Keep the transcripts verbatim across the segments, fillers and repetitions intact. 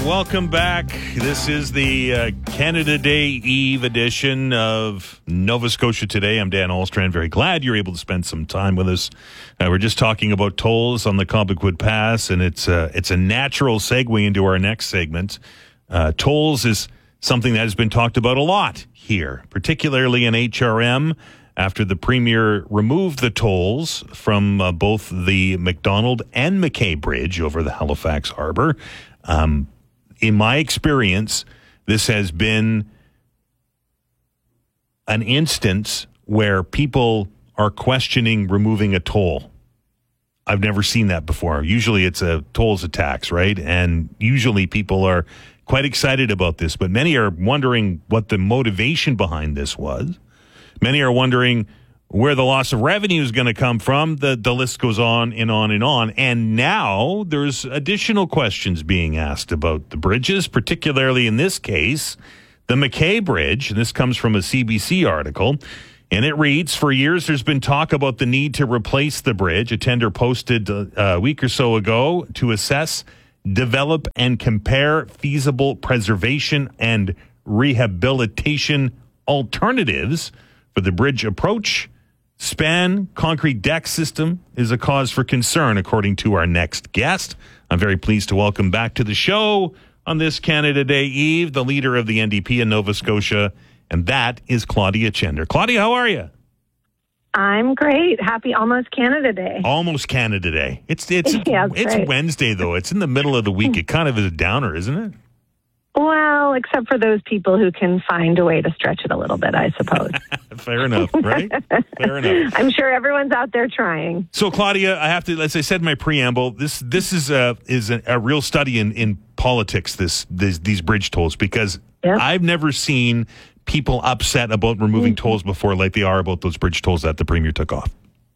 welcome back. This is the uh, Canada Day Eve edition of Nova Scotia Today. I'm Dan Ahlstrand. Very glad you're able to spend some time with us. Uh, we're just talking about tolls on the Cobequid Pass, and it's, uh, it's a natural segue into our next segment. Uh, tolls is something that has been talked about a lot here, particularly in H R M, after the Premier removed the tolls from uh, both the Macdonald and McKay Bridge over the Halifax Harbour. Um, in my experience, this has been an instance where people are questioning removing a toll. I've never seen that before. Usually it's a tolls a tax, right? And usually people are quite excited about this, but many are wondering what the motivation behind this was. Many are wondering where the loss of revenue is going to come from. The, the list goes on and on and on. And now there's additional questions being asked about the bridges, particularly in this case, the McKay Bridge. And this comes from a C B C article. And it reads, for years, there's been talk about the need to replace the bridge. A tender posted a week or so ago to assess, develop, and compare feasible preservation and rehabilitation alternatives for the bridge approach. Span concrete deck system is a cause for concern, according to our next guest. I'm very pleased to welcome back to the show on this Canada Day Eve, the leader of the N D P in Nova Scotia, and that is Claudia Chender. Claudia, how are you? I'm great. Happy almost Canada Day. Almost Canada Day. It's it's yeah, it's right. Wednesday, though. It's in the middle of the week. It kind of is a downer, isn't it? Well, except for those people who can find a way to stretch it a little bit, I suppose. Fair enough, right? Fair enough. I'm sure everyone's out there trying. So, Claudia, I have to, as I said in my preamble, this this is a is a, a real study in, in politics. This, this these bridge tolls, because yep. I've never seen people upset about removing mm-hmm. tolls before, like they are about those bridge tolls that the Premier took off.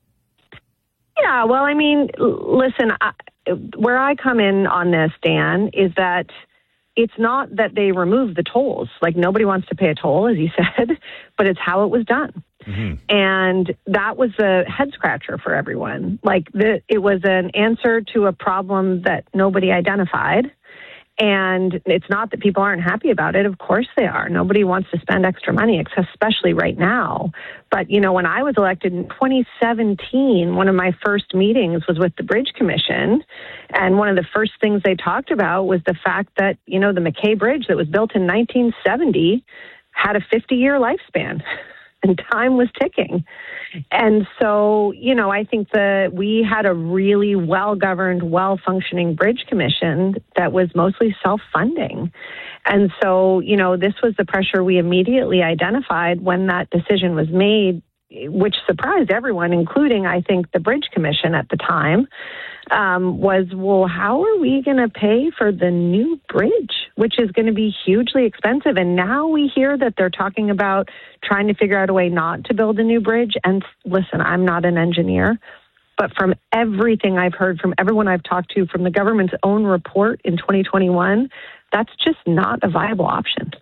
Yeah, well, I mean, listen, I, where I come in on this, Dan, is that it's not that they removed the tolls. Like, nobody wants to pay a toll, as you said, but it's how it was done. Mm-hmm. And that was a head scratcher for everyone. Like, the, it was an answer to a problem that nobody identified. And it's not that people aren't happy about it. Of course they are. Nobody wants to spend extra money, especially right now. But, you know, when I was elected in twenty seventeen, one of my first meetings was with the Bridge Commission. And one of the first things they talked about was the fact that, you know, the McKay Bridge that was built in nineteen seventy had a fifty-year lifespan. And time was ticking. And so, you know, I think that we had a really well-governed, well-functioning Bridge Commission that was mostly self-funding. And so, you know, this was the pressure we immediately identified when that decision was made, which surprised everyone, including, I think, the Bridge Commission at the time, um, was, well, how are we going to pay for the new bridge, which is going to be hugely expensive? And now we hear that they're talking about trying to figure out a way not to build a new bridge. And listen, I'm not an engineer, but from everything I've heard from everyone I've talked to, from the government's own report in twenty twenty-one, that's just not a viable option.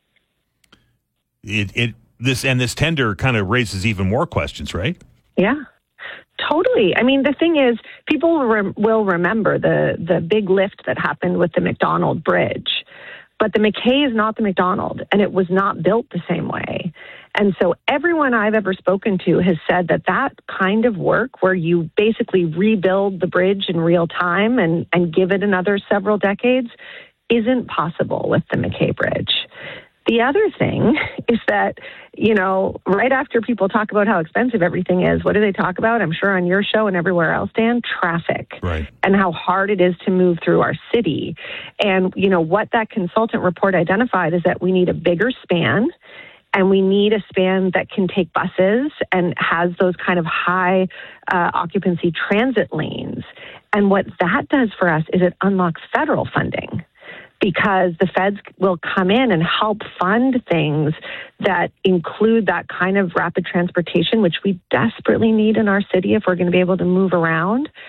It, it this and this tender kind of raises even more questions, right? Yeah. Totally. I mean, the thing is, people re- will remember the, the big lift that happened with the Macdonald Bridge, but the McKay is not the Macdonald, and it was not built the same way. And so everyone I've ever spoken to has said that that kind of work, where you basically rebuild the bridge in real time and, and give it another several decades, isn't possible with the McKay Bridge. The other thing is that, you know, right after people talk about how expensive everything is, what do they talk about? I'm sure on your show and everywhere else, Dan, traffic. Right. And how hard it is to move through our city. And, you know, what that consultant report identified is that we need a bigger span, and we need a span that can take buses and has those kind of high uh, occupancy transit lanes. And what that does for us is it unlocks federal funding, because the feds will come in and help fund things that include that kind of rapid transportation, which we desperately need in our city if we're going to be able to move around.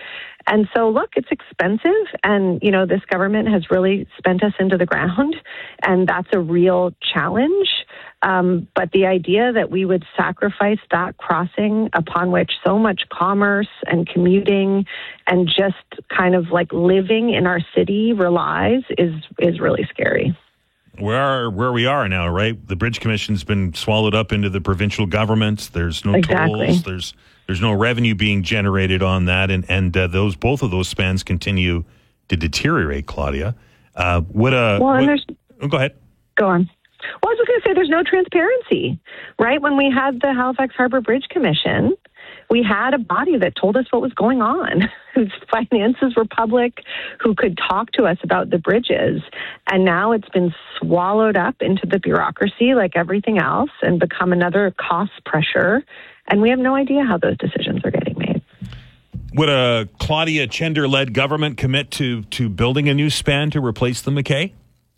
And so, look, it's expensive. And, you know, this government has really spent us into the ground. And that's a real challenge. Um, but the idea that we would sacrifice that crossing upon which so much commerce and commuting and just kind of like living in our city relies is is really scary. Where where we are now, right? The Bridge Commission's been swallowed up into the provincial governments. There's no exactly. tolls. There's there's no revenue being generated on that, and and uh, those both of those spans continue to deteriorate. Claudia, uh, would a well, and would, there's oh, go ahead. Go on. Well, I was going to say there's no transparency, right? When we had the Halifax Harbour Bridge Commission, we had a body that told us what was going on, whose finances were public, who could talk to us about the bridges. And now it's been swallowed up into the bureaucracy like everything else and become another cost pressure. And we have no idea how those decisions are getting made. Would a Claudia Chender-led government commit to, to building a new span to replace the McKay?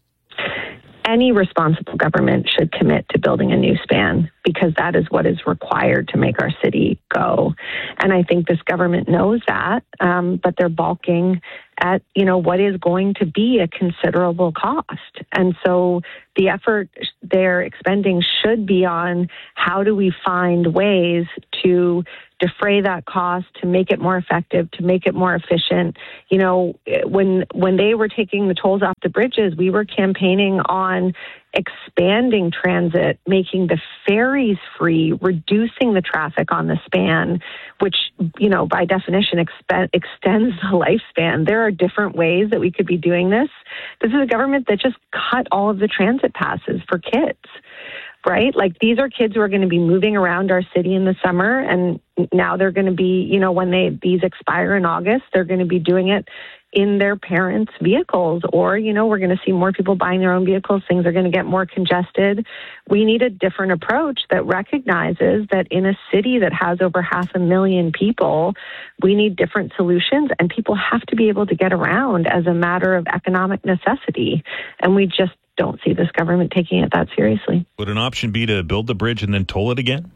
Any responsible government should commit to building a new span because that is what is required to make our city go. And I think this government knows that, um, but they're balking at, you know, what is going to be a considerable cost. And so the effort they're expending should be on how do we find ways to defray that cost, to make it more effective, to make it more efficient. You know, when when they were taking the tolls off the bridges, we were campaigning on expanding transit, making the ferries free, reducing the traffic on the span, which, you know, by definition expe- extends the lifespan. There are different ways that we could be doing this. This is a government that just cut all of the transit passes for kids. Right? Like these are kids who are going to be moving around our city in the summer. And now they're going to be, you know, when they these expire in August, they're going to be doing it in their parents' vehicles. Or, you know, we're going to see more people buying their own vehicles. Things are going to get more congested. We need a different approach that recognizes that in a city that has over half a million people, we need different solutions and people have to be able to get around as a matter of economic necessity. And we just don't see this government taking it that seriously. Would an option be to build the bridge and then toll it again?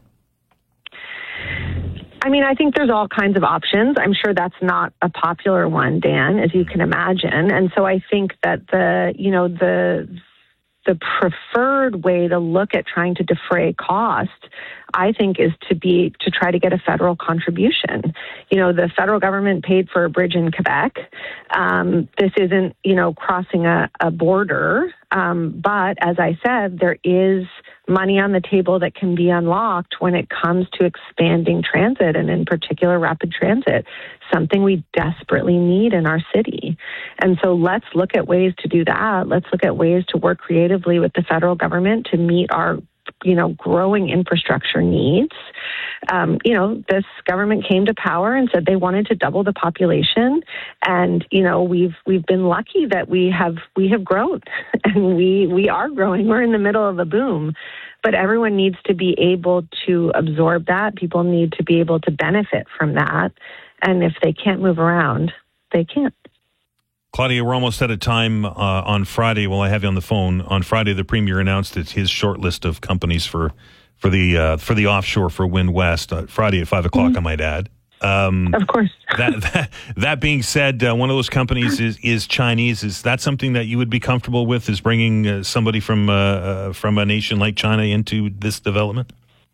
I mean, I think there's all kinds of options. I'm sure that's not a popular one, Dan, as you can imagine. And so I think that the, you know, the the preferred way to look at trying to defray cost, I think, is to be to try to get a federal contribution. You know, the federal government paid for a bridge in Quebec. Um, this isn't, you know, crossing a, a border. Um, but as I said, there is money on the table that can be unlocked when it comes to expanding transit, and in particular rapid transit, something we desperately need in our city. And so let's look at ways to do that. Let's look at ways to work creatively with the federal government to meet our, you know, growing infrastructure needs. Um, you know, this government came to power and said they wanted to double the population, and you know, we've we've been lucky that we have we have grown, and we we are growing. We're in the middle of a boom, but everyone needs to be able to absorb that. People need to be able to benefit from that, and if they can't move around, they can't. Claudia, we're almost out of time uh, on Friday. Well, I have you on the phone. On Friday, the Premier announced it's his short list of companies for for the uh, for the offshore for Wind West. Uh, Friday at five o'clock, mm-hmm. I might add. Um, of course. that, that that being said, uh, one of those companies is, is Chinese. Is that something that you would be comfortable with? Is bringing uh, somebody from uh, uh, from a nation like China into this development?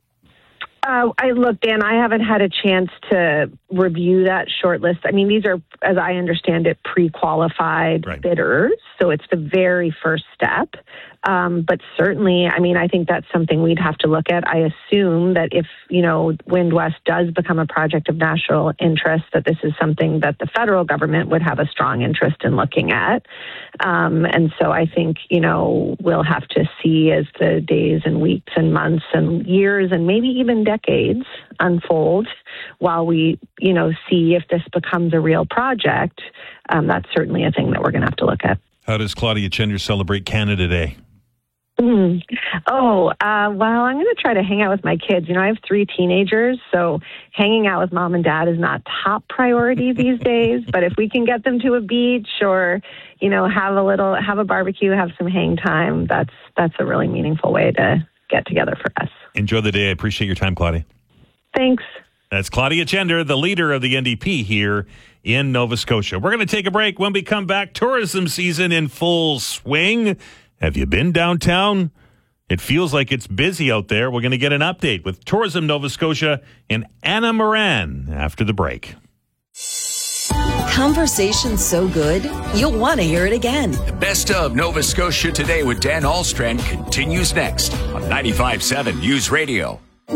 Uh, I look, Dan, I haven't had a chance to review that short list. I mean, these are, as I understand it, pre-qualified right. bidders. So it's the very first step. Um, but certainly, I mean, I think that's something we'd have to look at. I assume that if, you know, Wind West does become a project of national interest, that this is something that the federal government would have a strong interest in looking at. Um, and so I think, you know, we'll have to see as the days and weeks and months and years and maybe even decades unfold while we, you know, see if this becomes a real project. Um, that's certainly a thing that we're going to have to look at. How does Claudia Chender celebrate Canada Day? Mm. Oh, uh, well, I'm going to try to hang out with my kids. You know, I have three teenagers, so hanging out with mom and dad is not top priority these days. But if we can get them to a beach or, you know, have a little, have a barbecue, have some hang time, that's that's a really meaningful way to get together for us. Enjoy the day. I appreciate your time, Claudia. Thanks. That's Claudia Chender, the leader of the N D P here in Nova Scotia. We're going to take a break. When we come back, tourism season in full swing. Have you been downtown? It feels like it's busy out there. We're going to get an update with Tourism Nova Scotia and Anna Moran after the break. Conversation so good, you'll want to hear it again. The best of Nova Scotia Today with Dan Alstrand continues next on ninety-five point seven News Radio.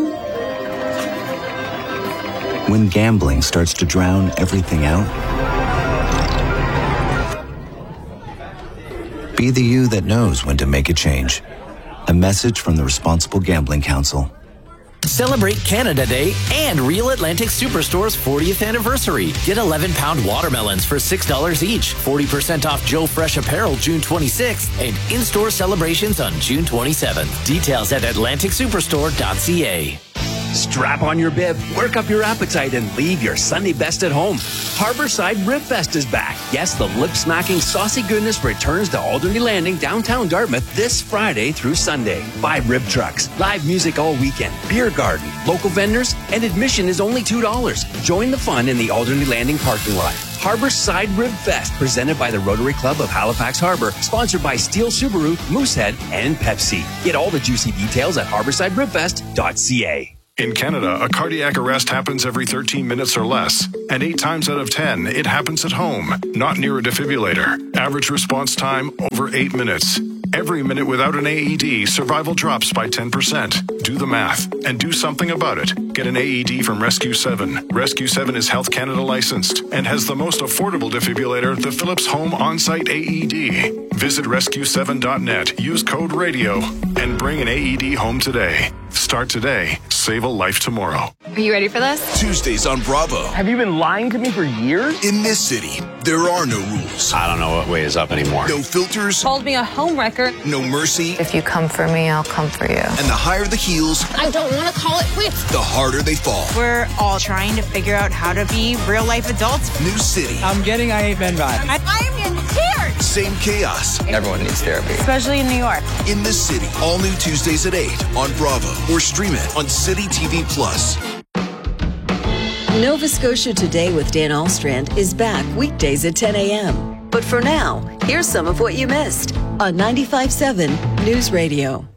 When gambling starts to drown everything out, be the you that knows when to make a change. A message from the Responsible Gambling Council. Celebrate Canada Day and Real Atlantic Superstore's fortieth anniversary. Get eleven pound watermelons for six dollars each, forty percent off Joe Fresh apparel June twenty-sixth, and in-store celebrations on June twenty-seventh. Details at atlantic superstore dot c a. Strap on your bib, work up your appetite, and leave your Sunday best at home. Harborside Rib Fest is back. Yes, the lip-smacking, saucy goodness returns to Alderney Landing, downtown Dartmouth, this Friday through Sunday. Five rib trucks, live music all weekend, beer garden, local vendors, and admission is only two dollars. Join the fun in the Alderney Landing parking lot. Harborside Rib Fest, presented by the Rotary Club of Halifax Harbor, sponsored by Steel Subaru, Moosehead, and Pepsi. Get all the juicy details at harborside rib fest dot c a. In Canada, a cardiac arrest happens every thirteen minutes or less, and eight times out of ten, it happens at home, not near a defibrillator. Average response time, over eight minutes. Every minute without an A E D, survival drops by ten percent. Do the math and do something about it. Get an A E D from Rescue seven. Rescue seven is Health Canada licensed and has the most affordable defibrillator, the Philips Home On-Site A E D. Visit rescue seven dot net, use code RADIO, and bring an A E D home today. Start today. Save a life tomorrow. Are you ready for this? Tuesdays on Bravo. Have you been lying to me for years? In this city, there are no rules. I don't know what way is up anymore. No filters. Called me a homewrecker. No mercy. If you come for me, I'll come for you. And the higher the heels, I don't want to call it quits. The harder they fall. We're all trying to figure out how to be real life adults. New city. I'm getting I Hate Men vibes. I, I'm in tears. Same chaos. Everyone needs therapy. Especially in New York. In this city, all new Tuesdays at eight on Bravo or stream it on City T V Plus. Nova Scotia Today with Dan Alstrand is back weekdays at ten a.m. But for now, here's some of what you missed on ninety-five point seven News Radio.